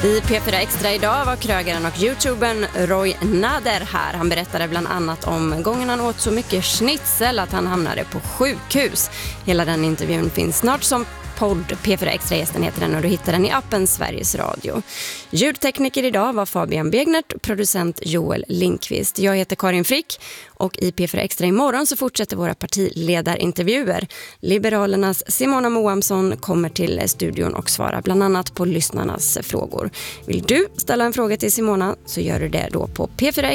I P4 Extra idag var krögaren och youtubern Roy Nader här. Han berättade bland annat om gången han åt så mycket schnitzel att han hamnade på sjukhus. Hela den intervjun finns snart som podd. P4 Extra-gästen heter den och du hittar den i appen Sveriges Radio. Ljudtekniker idag var Fabian Begnert, producent Joel Lindqvist. Jag heter Karin Frick och i P4 Extra imorgon så fortsätter våra partiledarintervjuer. Liberalernas Simona Moamsson kommer till studion och svarar bland annat på lyssnarnas frågor. Vill du ställa en fråga till Simona så gör du det då på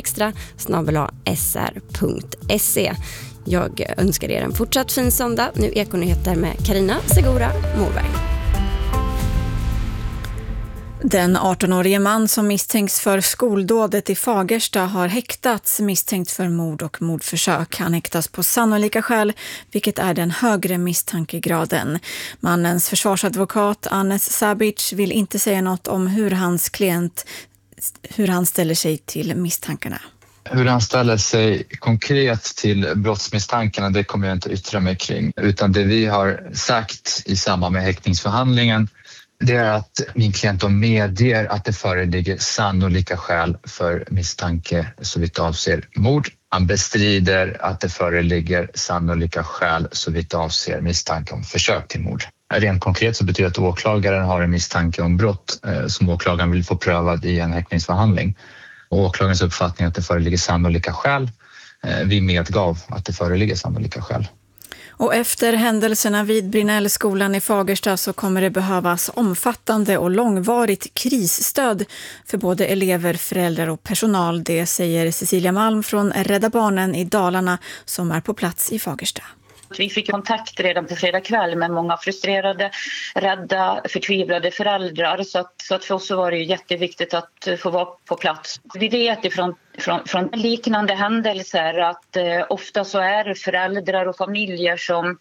p4extra@sr.se. Jag önskar er en fortsatt fin söndag. Nu Ekonyheter med Carina Segura Morberg. Den 18-årige man som misstänks för skoldådet i Fagersta har häktats misstänkt för mord och mordförsök. Han häktas på sannolika skäl, vilket är den högre misstankegraden. Mannens försvarsadvokat Anes Sabic vill inte säga något om hur han ställer sig till misstankarna. Hur han ställer sig konkret till brottsmisstankarna, det kommer jag inte yttra mig kring. Utan det vi har sagt i samband med häktningsförhandlingen, det är att min klient då medger att det föreligger sannolika skäl för misstanke så vitt avser mord. Han bestrider att det föreligger sannolika skäl så vitt avser misstanke om försök till mord. Rent konkret så betyder det att åklagaren har en misstanke om brott som åklagaren vill få prövad i en häktningsförhandling. Och åklagarens uppfattning att det föreligger sannolika skäl. Vi medgav att det föreligger sannolika skäl. Och efter händelserna vid Brinellskolan i Fagersta så kommer det behövas omfattande och långvarigt krisstöd för både elever, föräldrar och personal. Det säger Cecilia Malm från Rädda Barnen i Dalarna som är på plats i Fagersta. Vi fick kontakt redan på fredag kväll med många frustrerade, rädda, förtvivlade föräldrar. Så att för oss var det ju jätteviktigt att få vara på plats. Vi vet från liknande händelser att ofta så är det föräldrar och familjer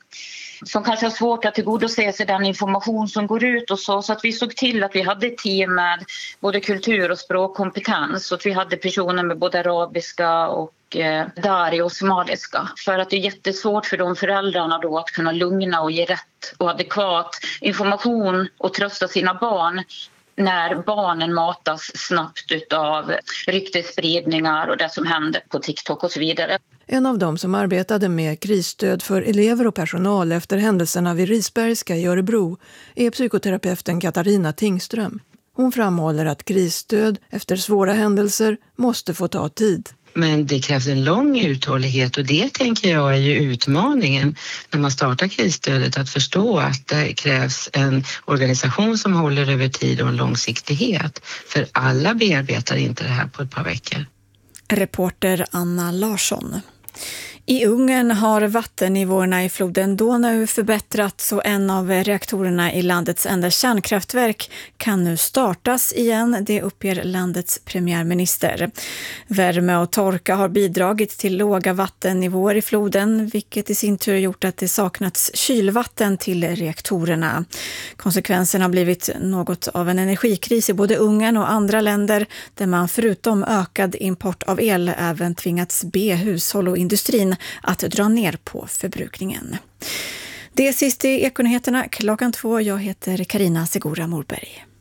som kanske har svårt att tillgodose sig den information som går ut och så att vi såg till att vi hade ett team med både kultur- och språkkompetens och att vi hade personer med både arabiska och dari och somaliska. För att det är jättesvårt för de föräldrarna då att kunna lugna och ge rätt och adekvat information och trösta sina barn när barnen matas snabbt av ryktesspridningar och det som händer på TikTok och så vidare. En av dem som arbetade med krisstöd för elever och personal efter händelserna vid Risbergska i Örebro är psykoterapeuten Katarina Tingström. Hon framhåller att krisstöd efter svåra händelser måste få ta tid. Men det krävs en lång uthållighet och det tänker jag är ju utmaningen när man startar krisstödet, att förstå att det krävs en organisation som håller över tid och en långsiktighet. För alla bearbetar inte det här på ett par veckor. Reporter Anna Larsson. I Ungern har vattennivåerna i floden Donau förbättrats och en av reaktorerna i landets enda kärnkraftverk kan nu startas igen, det uppger landets premiärminister. Värme och torka har bidragit till låga vattennivåer i floden, vilket i sin tur gjort att det saknats kylvatten till reaktorerna. Konsekvensen har blivit något av en energikris i både Ungern och andra länder där man förutom ökad import av el även tvingats be hushåll och industrin att dra ner på förbrukningen. Det är sist i Ekonyheterna klockan 2. Jag heter Carina Segura Morberg.